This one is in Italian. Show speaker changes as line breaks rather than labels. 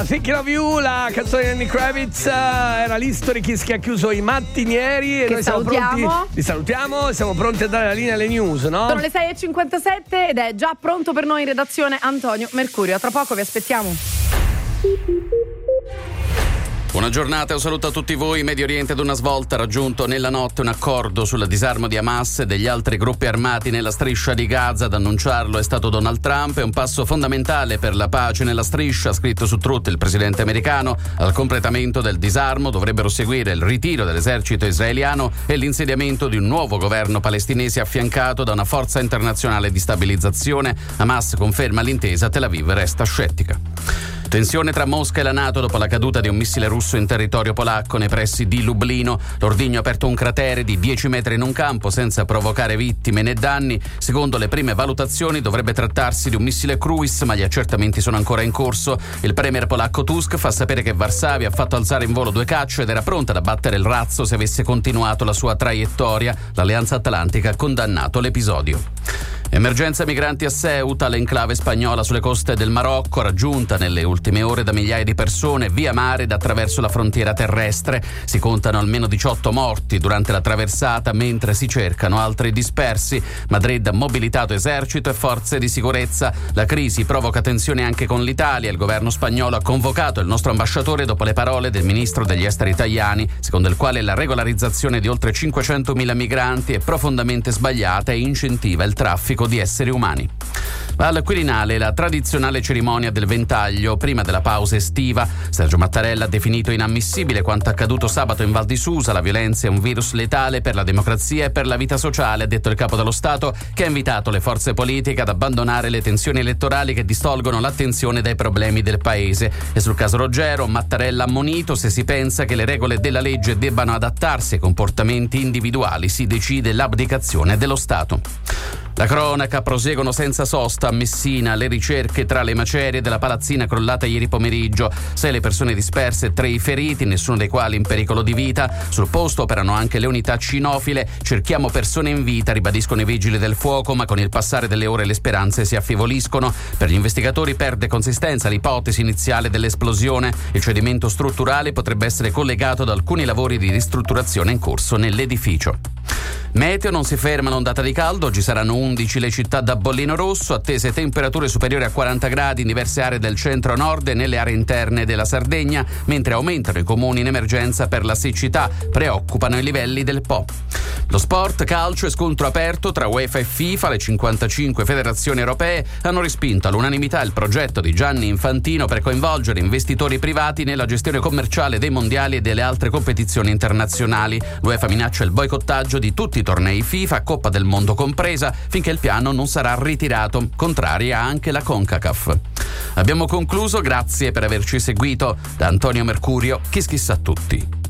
Think I Love You, la canzone di Lenny Kravitz, era l'History Kiss che ha chiuso i mattinieri e
che
noi siamo pronti. Li salutiamo, siamo pronti a dare la linea alle news, no?
Sono le 6:57 ed è già pronto per noi in redazione Antonio Mercurio. Tra poco vi aspettiamo.
Buona giornata e un saluto a tutti voi. Medio Oriente ad una svolta, raggiunto nella notte un accordo sul disarmo di Hamas e degli altri gruppi armati nella striscia di Gaza. Ad annunciarlo è stato Donald Trump. È un passo fondamentale per la pace nella striscia, ha scritto su Truth il presidente americano. Al completamento del disarmo dovrebbero seguire il ritiro dell'esercito israeliano e l'insediamento di un nuovo governo palestinese affiancato da una forza internazionale di stabilizzazione. Hamas conferma l'intesa, Tel Aviv resta scettica. Tensione tra Mosca e la NATO dopo la caduta di un missile russo in territorio polacco nei pressi di Lublino. L'ordigno ha aperto un cratere di 10 metri in un campo senza provocare vittime né danni. Secondo le prime valutazioni dovrebbe trattarsi di un missile cruise, ma gli accertamenti sono ancora in corso. Il premier polacco Tusk fa sapere che Varsavia ha fatto alzare in volo 2 cacce ed era pronta ad abbattere il razzo se avesse continuato la sua traiettoria. L'Alleanza Atlantica ha condannato l'episodio. Emergenza migranti a Ceuta, l'enclave spagnola sulle coste del Marocco, raggiunta nelle ultime ore da migliaia di persone via mare ed attraverso la frontiera terrestre. Si contano almeno 18 morti durante la traversata, mentre si cercano altri dispersi. Madrid ha mobilitato esercito e forze di sicurezza. La crisi provoca tensioni anche con l'Italia. Il governo spagnolo ha convocato il nostro ambasciatore dopo le parole del ministro degli esteri Tajani, secondo il quale la regolarizzazione di oltre 500.000 migranti è profondamente sbagliata e incentiva il traffico di esseri umani. Al Quirinale la tradizionale cerimonia del ventaglio prima della pausa estiva. Sergio Mattarella ha definito inammissibile quanto accaduto sabato in Val di Susa. La violenza è un virus letale per la democrazia e per la vita sociale, ha detto il capo dello Stato, che ha invitato le forze politiche ad abbandonare le tensioni elettorali che distolgono l'attenzione dai problemi del paese. E sul caso Roggero Mattarella ha ammonito: se si pensa che le regole della legge debbano adattarsi ai comportamenti individuali, si decide l'abdicazione dello Stato. La cronaca: proseguono senza sosta a Messina le ricerche tra le macerie della palazzina crollata ieri pomeriggio. 6 le persone disperse, 3 i feriti, nessuno dei quali in pericolo di vita. Sul posto operano anche le unità cinofile. Cerchiamo persone in vita, ribadiscono i vigili del fuoco, ma con il passare delle ore le speranze si affievoliscono. Per gli investigatori perde consistenza l'ipotesi iniziale dell'esplosione. Il cedimento strutturale potrebbe essere collegato ad alcuni lavori di ristrutturazione in corso nell'edificio. Meteo: non si ferma l'ondata di caldo, oggi saranno 11 le città da bollino rosso, attese temperature superiori a 40 gradi in diverse aree del centro-nord e nelle aree interne della Sardegna, mentre aumentano i comuni in emergenza per la siccità, preoccupano i livelli del Po. Lo sport: calcio e scontro aperto tra UEFA e FIFA. Le 55 federazioni europee hanno respinto all'unanimità il progetto di Gianni Infantino per coinvolgere investitori privati nella gestione commerciale dei mondiali e delle altre competizioni internazionali. L'UEFA minaccia il boicottaggio di tutti i tornei FIFA, Coppa del Mondo compresa, finché il piano non sarà ritirato. Contraria anche la CONCACAF. Abbiamo concluso, grazie per averci seguito. Da Antonio Mercurio, Kiss Kiss a tutti.